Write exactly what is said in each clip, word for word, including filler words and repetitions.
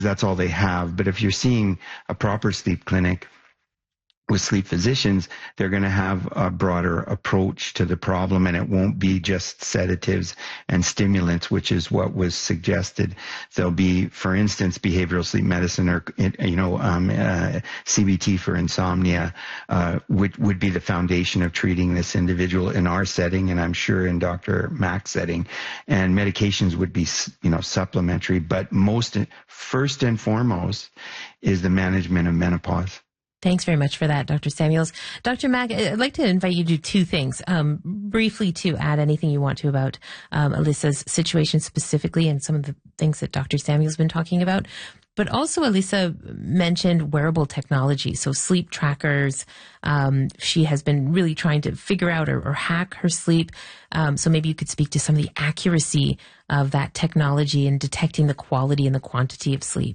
that's all they have. But if you're seeing a proper sleep clinic with sleep physicians, they're going to have a broader approach to the problem, and it won't be just sedatives and stimulants, which is what was suggested. There'll be, for instance, behavioral sleep medicine, or you know, um, uh, C B T for insomnia, uh, would would be the foundation of treating this individual in our setting, and I'm sure in Doctor Mack's setting. And medications would be, you know, supplementary, but most first and foremost is the management of menopause. Thanks very much for that, Doctor Samuels. Doctor Mack, I'd like to invite you to do two things. Um, briefly to add anything you want to about um, Alyssa's situation specifically and some of the things that Doctor Samuels has been talking about. But also, Alyssa mentioned wearable technology, so sleep trackers. Um, she has been really trying to figure out or, or hack her sleep. Um, so maybe you could speak to some of the accuracy of that technology in detecting the quality and the quantity of sleep.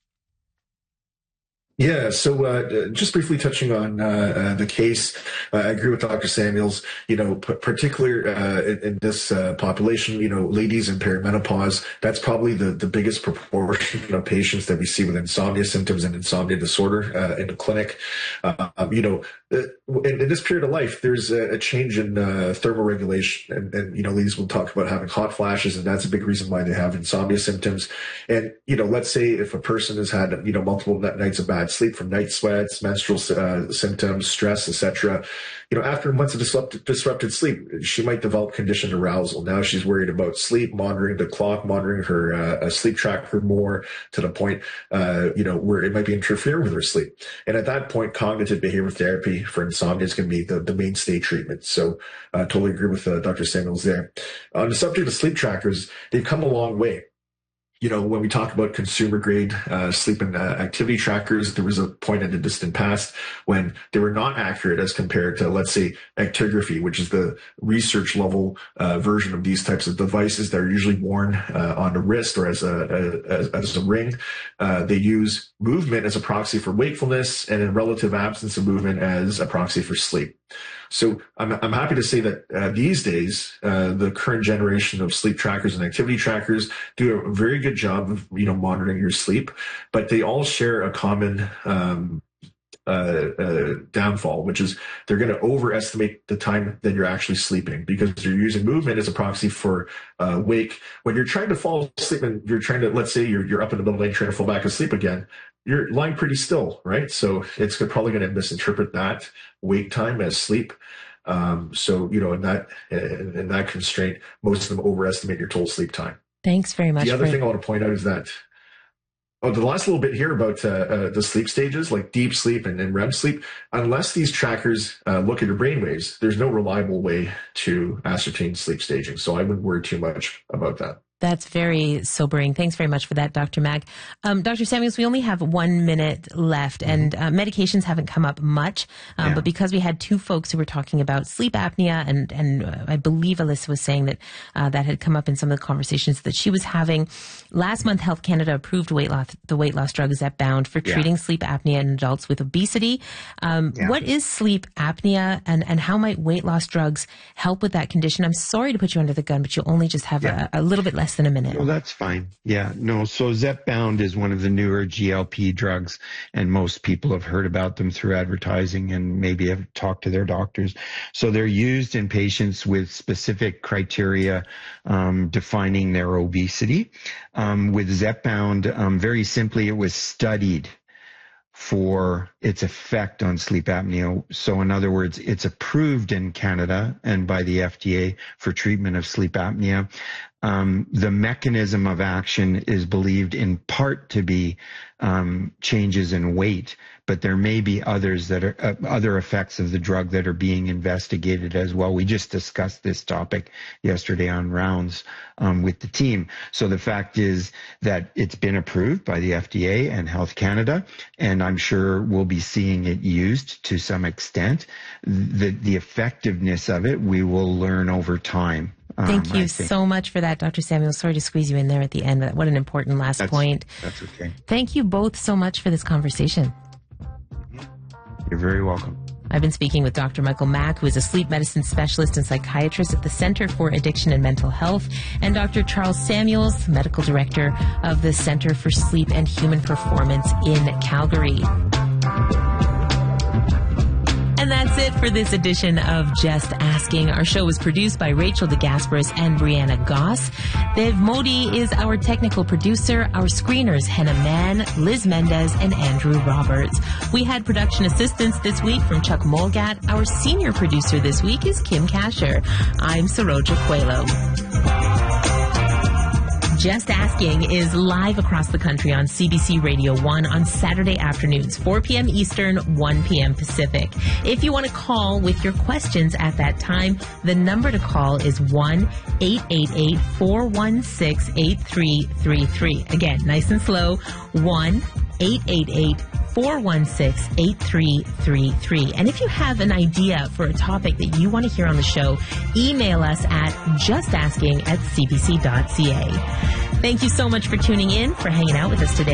Yeah, so uh, just briefly touching on uh, uh, the case, uh, I agree with Doctor Samuels. You know, p- particular uh, in, in this uh, population, you know, ladies in perimenopause, that's probably the, the biggest proportion of patients that we see with insomnia symptoms and insomnia disorder uh, in the clinic. Uh, um, you know, in, in this period of life, there's a, a change in uh, thermoregulation, and, and you know, ladies will talk about having hot flashes, and that's a big reason why they have insomnia symptoms. And you know, let's say if a person has had you know multiple nights of bad sleep from night sweats, menstrual uh, symptoms, stress, et cetera. You know, after months of disrupted, disrupted sleep, she might develop conditioned arousal. Now she's worried about sleep, monitoring the clock, monitoring her uh, sleep tracker more to the point, uh, you know, where it might be interfering with her sleep. And at that point, cognitive behavioral therapy for insomnia is going to be the, the mainstay treatment. So I uh, totally agree with uh, Doctor Samuels there. On the subject of sleep trackers, they've come a long way. You know, when we talk about consumer grade uh, sleep and uh, activity trackers, there was a point in the distant past when they were not accurate as compared to, let's say, actigraphy, which is the research level uh, version of these types of devices that are usually worn uh, on the wrist or as a, a as, as a ring. Uh, they use movement as a proxy for wakefulness, and in relative absence of movement as a proxy for sleep. So I'm, I'm happy to say that uh, these days, uh, the current generation of sleep trackers and activity trackers do a very good job of, you know, monitoring your sleep, but they all share a common um, uh, uh, downfall, which is they're going to overestimate the time that you're actually sleeping because you're using movement as a proxy for uh, wake. When you're trying to fall asleep and you're trying to, let's say you're, you're up in the middle of the night trying to fall back asleep again, you're lying pretty still, right? So it's probably going to misinterpret that wake time as sleep. Um, so, you know, in that in, in that constraint, most of them overestimate your total sleep time. Thanks very much. The other for... thing I want to point out is that, oh, the last little bit here about uh, uh, the sleep stages, like deep sleep and, and R E M sleep, unless these trackers uh, look at your brain waves, there's no reliable way to ascertain sleep staging. So I wouldn't worry too much about that. That's very sobering. Thanks very much for that, Doctor Mack. Um, Doctor Samuels, we only have one minute left, and uh, medications haven't come up much, um, yeah. but because we had two folks who were talking about sleep apnea, and, and uh, I believe Alyssa was saying that uh, that had come up in some of the conversations that she was having. Last month, Health Canada approved weight loss, the weight loss drug Zepbound for treating yeah. sleep apnea in adults with obesity. Um, yeah. What is sleep apnea, and, and how might weight loss drugs help with that condition? I'm sorry to put you under the gun, but you only just have yeah. a, a little bit less than a minute. Well, that's fine. Yeah, no. So Zepbound is one of the newer G L P drugs, and most people have heard about them through advertising and maybe have talked to their doctors. So they're used in patients with specific criteria um, defining their obesity. Um, with Zepbound, um, very simply, it was studied for its effect on sleep apnea. So in other words, it's approved in Canada and by the F D A for treatment of sleep apnea. Um, the mechanism of action is believed in part to be um, changes in weight, but there may be others that are uh, other effects of the drug that are being investigated as well. We just discussed this topic yesterday on rounds um, with the team. So the fact is that it's been approved by the F D A and Health Canada, and I'm sure we'll be seeing it used to some extent. The, the effectiveness of it, we will learn over time. Thank um, you so much for that, Doctor Samuel. Sorry to squeeze you in there at the end, but what an important last that's, point. That's okay. Thank you both so much for this conversation. You're very welcome. I've been speaking with Doctor Michael Mack, who is a sleep medicine specialist and psychiatrist at the Center for Addiction and Mental Health, and Doctor Charles Samuels, medical director of the Center for Sleep and Human Performance in Calgary. And that's it for this edition of Just Asking. Our show was produced by Rachel DeGasperis and Brianna Goss. Dev Modi is our technical producer. Our screeners, Henna Mann, Liz Mendez, and Andrew Roberts. We had production assistance this week from Chuck Molgat. Our senior producer this week is Kim Kasher. I'm Saroja Coelho. Just Asking is live across the country on C B C Radio one on Saturday afternoons, four p.m. Eastern, one p.m. Pacific. If you want to call with your questions at that time, the number to call is one eight eight eight, four one six, eight three three three. Again, nice and slow, one eight eight eight, four one six, eight three three three. And if you have an idea for a topic that you want to hear on the show, email us at justasking at c b c dot c a. Thank you so much for tuning in, for hanging out with us today.